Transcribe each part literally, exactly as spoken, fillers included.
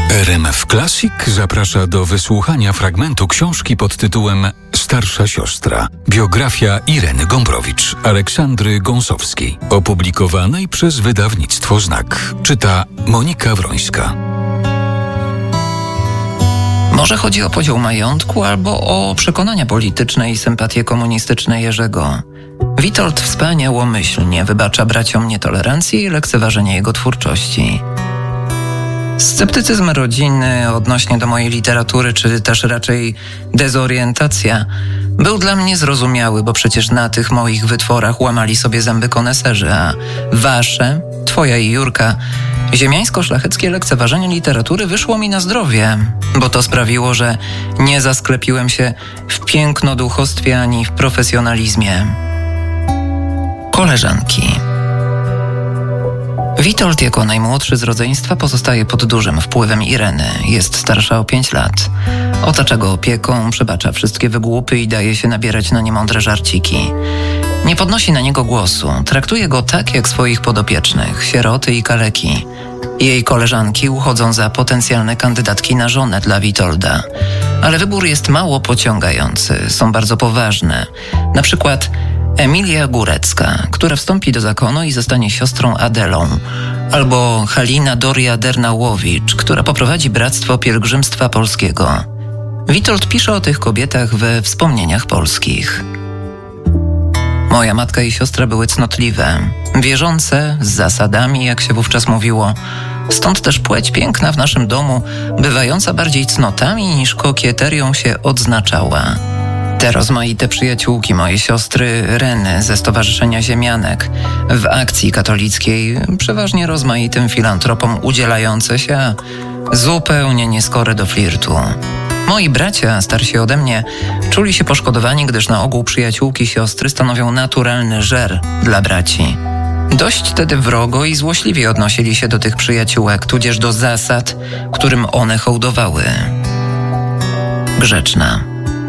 R M F Classic zaprasza do wysłuchania fragmentu książki pod tytułem Starsza siostra. Biografia Ireny Gombrowicz, Aleksandry Gąsowskiej, opublikowanej przez wydawnictwo Znak. Czyta Monika Wrońska. Może chodzi o podział majątku albo o przekonania polityczne i sympatie komunistyczne Jerzego. Witold wspaniałomyślnie wybacza braciom nietolerancję i lekceważenie jego twórczości. Sceptycyzm rodziny odnośnie do mojej literatury, czy też raczej dezorientacja, był dla mnie zrozumiały, bo przecież na tych moich wytworach łamali sobie zęby koneserzy, a wasze, twoja i Jurka, ziemiańsko-szlacheckie lekceważenie literatury wyszło mi na zdrowie, bo to sprawiło, że nie zasklepiłem się w pięknoduchostwie ani w profesjonalizmie. Koleżanki. Witold jako najmłodszy z rodzeństwa pozostaje pod dużym wpływem Ireny. Jest starsza o pięć lat. Otacza go opieką, przebacza wszystkie wygłupy i daje się nabierać na niemądre żarciki. Nie podnosi na niego głosu. Traktuje go tak jak swoich podopiecznych, sieroty i kaleki. Jej koleżanki uchodzą za potencjalne kandydatki na żonę dla Witolda. Ale wybór jest mało pociągający. Są bardzo poważne. Na przykład Emilia Górecka, która wstąpi do zakonu i zostanie siostrą Adelą, albo Halina Doria Dernałowicz, która poprowadzi Bractwo Pielgrzymstwa Polskiego. Witold pisze o tych kobietach we Wspomnieniach Polskich. Moja matka i siostra były cnotliwe, wierzące, z zasadami, jak się wówczas mówiło. Stąd też płeć piękna w naszym domu, bywająca bardziej cnotami niż kokieterią się odznaczała. Te rozmaite przyjaciółki mojej siostry Reny ze Stowarzyszenia Ziemianek, w akcji katolickiej, przeważnie rozmaitym filantropom udzielające się, a zupełnie nieskory do flirtu. Moi bracia, starsi ode mnie, czuli się poszkodowani, gdyż na ogół przyjaciółki siostry stanowią naturalny żer dla braci. Dość tedy wrogo i złośliwie odnosili się do tych przyjaciółek, tudzież do zasad, którym one hołdowały. Grzeczna.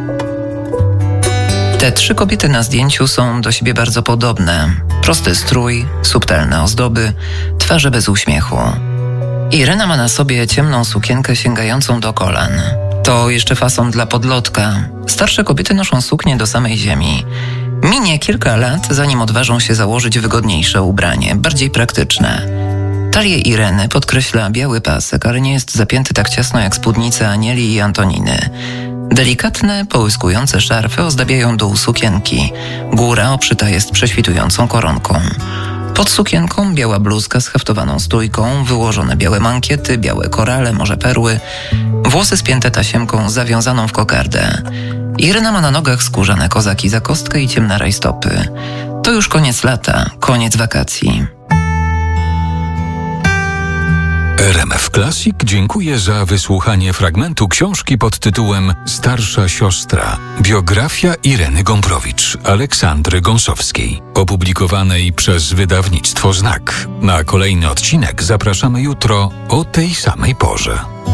Te trzy kobiety na zdjęciu są do siebie bardzo podobne. Prosty strój, subtelne ozdoby, twarze bez uśmiechu. Irena ma na sobie ciemną sukienkę sięgającą do kolan. To jeszcze fason dla podlotka. Starsze kobiety noszą suknie do samej ziemi. Minie kilka lat, zanim odważą się założyć wygodniejsze ubranie, bardziej praktyczne. Talię Ireny podkreśla biały pasek, ale nie jest zapięty tak ciasno jak spódnice Anieli i Antoniny. Delikatne, połyskujące szarfy ozdabiają dół sukienki. Góra obszyta jest prześwitującą koronką. Pod sukienką biała bluzka z haftowaną stójką, wyłożone białe mankiety, białe korale, może perły, włosy spięte tasiemką zawiązaną w kokardę. Irena ma na nogach skórzane kozaki za kostkę i ciemne rajstopy. To już koniec lata, koniec wakacji. R M F Classic dziękuję za wysłuchanie fragmentu książki pod tytułem Starsza siostra. Biografia Ireny Gombrowicz, Aleksandry Gąsowskiej, opublikowanej przez wydawnictwo Znak. Na kolejny odcinek zapraszamy jutro o tej samej porze.